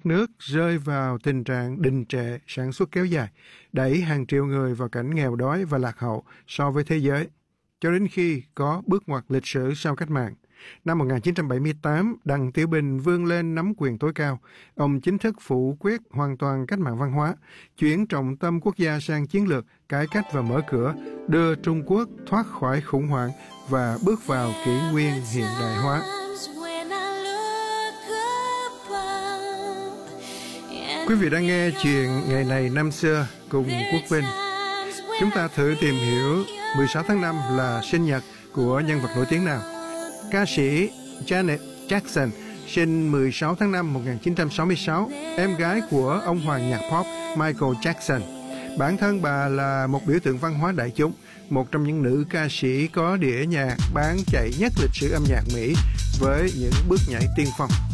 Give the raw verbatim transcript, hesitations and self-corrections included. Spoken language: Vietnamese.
nước rơi vào tình trạng đình trệ sản xuất kéo dài, đẩy hàng triệu người vào cảnh nghèo đói và lạc hậu so với thế giới, cho đến khi có bước ngoặt lịch sử sau cách mạng. Năm một nghìn chín trăm bảy mươi tám, Đặng Tiểu Bình vươn lên nắm quyền tối cao. Ông chính thức phủ quyết hoàn toàn cách mạng văn hóa, chuyển trọng tâm quốc gia sang chiến lược, cải cách và mở cửa, đưa Trung Quốc thoát khỏi khủng hoảng và bước vào kỷ nguyên hiện đại hóa. Quý vị đang nghe chuyện Ngày này năm xưa cùng Quốc Vinh. Chúng ta thử tìm hiểu mười sáu tháng năm là sinh nhật của nhân vật nổi tiếng nào. Ca sĩ Janet Jackson sinh mười sáu tháng năm một nghìn chín trăm sáu mươi sáu, em gái của ông hoàng nhạc pop Michael Jackson. Bản thân bà là một biểu tượng văn hóa đại chúng, một trong những nữ ca sĩ có đĩa nhạc bán chạy nhất lịch sử âm nhạc Mỹ với những bước nhảy tiên phong.